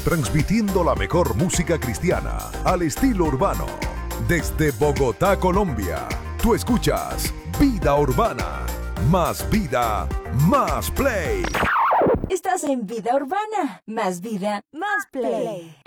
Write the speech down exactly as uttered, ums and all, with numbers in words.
transmitiendo la mejor música cristiana al estilo urbano. Desde Bogotá, Colombia, tú escuchas Vida Urbana. Más vida, más play. Estás en Vida Urbana. Más vida, más play.